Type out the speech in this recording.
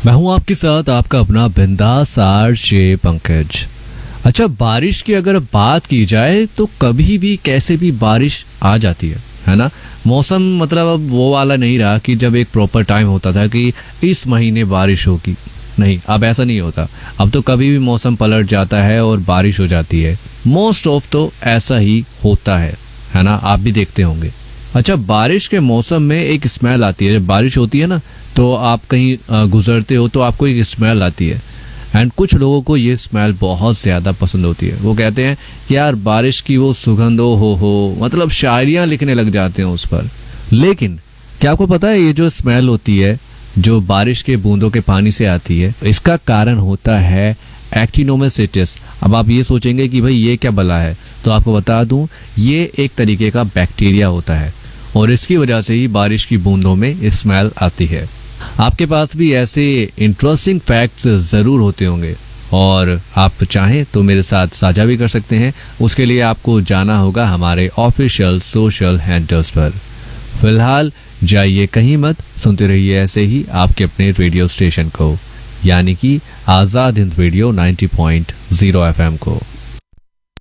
मैं हूं आपके साथ, आपका अपना बिंदास आरजे पंकज। अच्छा, बारिश की अगर बात की जाए तो कभी भी कैसे भी बारिश आ जाती है ना। मौसम मतलब अब वो वाला नहीं रहा कि जब एक प्रॉपर टाइम होता था कि इस महीने बारिश होगी। नहीं, अब ऐसा नहीं होता। अब तो कभी भी मौसम पलट जाता है और बारिश हो जाती है। मोस्ट ऑफ तो ऐसा ही होता है ना। आप भी देखते होंगे। अच्छा, बारिश के मौसम में एक स्मेल आती है। जब बारिश होती है ना तो आप कहीं गुजरते हो तो आपको एक स्मेल आती है। एंड कुछ लोगों को ये स्मेल बहुत ज़्यादा पसंद होती है। वो कहते हैं कि यार बारिश की वो सुगंध हो मतलब शायरियाँ लिखने लग जाते हैं उस पर। लेकिन क्या आपको पता है, ये जो स्मेल होती है जो बारिश के बूंदों के पानी से आती है, इसका कारण होता है एक्टिनोमाइसीट्स। अब आप ये सोचेंगे कि भाई ये क्या बला है, तो आपको बता दूं, ये एक तरीके का बैक्टीरिया होता है और इसकी वजह से ही बारिश की बूंदों में स्मेल आती है। आपके पास भी ऐसे इंटरेस्टिंग फैक्ट्स जरूर होते होंगे और आप चाहें तो मेरे साथ साझा भी कर सकते हैं। उसके लिए आपको जाना होगा हमारे ऑफिशियल सोशल हैंडल्स पर। फिलहाल जाइए कहीं मत, सुनते रहिए ऐसे ही आपके अपने रेडियो स्टेशन को, यानी कि आजाद हिंद रेडियो 90.0 FM को।